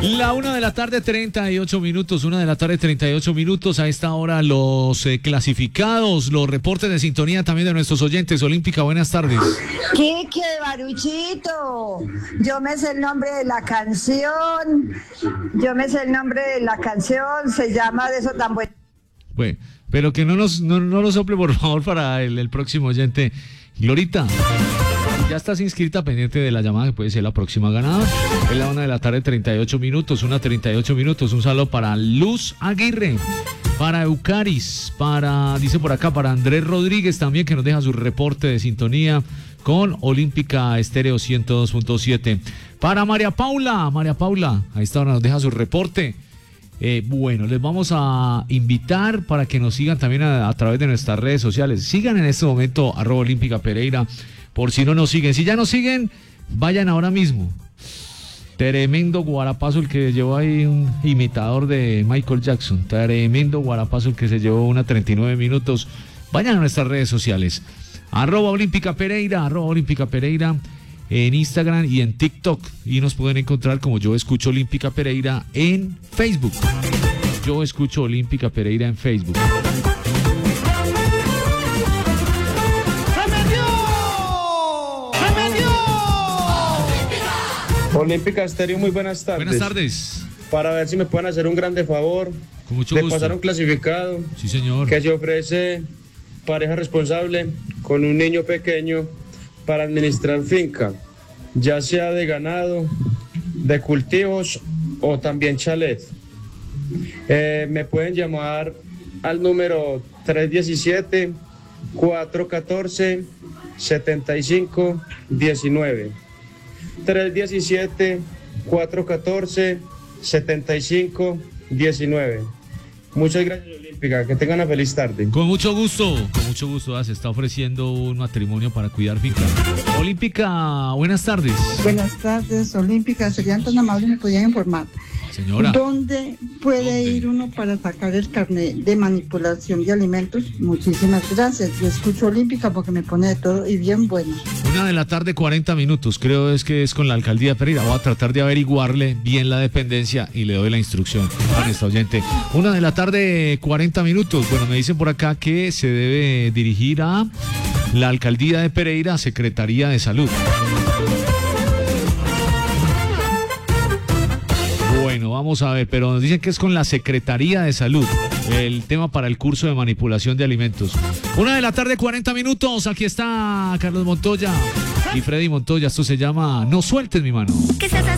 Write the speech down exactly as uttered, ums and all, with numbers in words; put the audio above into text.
La una de la tarde, treinta y ocho minutos, una de la tarde, treinta y ocho minutos. A esta hora los eh, clasificados, los reportes de sintonía también de nuestros oyentes. Olímpica, buenas tardes. Quique, Baruchito, yo me sé el nombre de la canción, yo me sé el nombre de la canción, se llama De eso tan bueno. Bueno, pero que no nos no, no lo sople, por favor, para el, el próximo oyente. Glorita, ya estás inscrita, pendiente de la llamada que puede ser la próxima ganadora. Es la una de la tarde, treinta y ocho minutos, una treinta y ocho minutos. Un saludo para Luz Aguirre, para Eucaris, para, dice por acá, para Andrés Rodríguez también, que nos deja su reporte de sintonía con Olímpica Estéreo ciento dos punto siete. Para María Paula, María Paula, a esta hora nos deja su reporte. Eh, bueno, les vamos a invitar para que nos sigan también a, a través de nuestras redes sociales. Sigan en este momento arroba Olímpica Pereira, por si no nos siguen. Si ya nos siguen, vayan ahora mismo. Tremendo guarapazo el que llevó ahí un imitador de Michael Jackson. Tremendo guarapazo el que se llevó una treinta y nueve minutos. Vayan a nuestras redes sociales. Arroba Olímpica Pereira, arroba Olímpica Pereira en Instagram y en TikTok. Y nos pueden encontrar como Yo Escucho Olímpica Pereira en Facebook. Yo Escucho Olímpica Pereira en Facebook. Olímpica Estéreo, muy buenas tardes. Buenas tardes. Para ver si me pueden hacer un grande favor Con mucho de gusto. pasar un clasificado. Sí, señor. Que se ofrece pareja responsable con un niño pequeño para administrar finca, ya sea de ganado, de cultivos o también chalet. Eh, me pueden llamar al número tres diecisiete, cuatro catorce, setenta y cinco diecinueve. tres diecisiete, cuatro catorce, setenta y cinco diecinueve. Muchas gracias, Olímpica. Que tengan una feliz tarde. Con mucho gusto, con mucho gusto. Ah, se está ofreciendo un matrimonio para cuidar finca. Olímpica, buenas tardes. Buenas tardes, Olímpica. Serían tan amables, me podían informar. Señora. ¿Dónde puede ¿Dónde? ir uno para sacar el carnet de manipulación de alimentos? Muchísimas gracias. Yo escucho Olímpica porque me pone de todo y bien bueno. Una de la tarde, cuarenta minutos. Creo es que es con la alcaldía de Pereira. Voy a tratar de averiguarle bien la dependencia y le doy la instrucción a nuestra oyente. Una de la tarde, cuarenta minutos. Bueno, me dicen por acá que se debe dirigir a la alcaldía de Pereira, Secretaría de Salud. Bueno, vamos a ver, pero nos dicen que es con la Secretaría de Salud, el tema para el curso de manipulación de alimentos. Una de la tarde, cuarenta minutos, aquí está Carlos Montoya y Freddy Montoya, esto se llama No sueltes mi mano.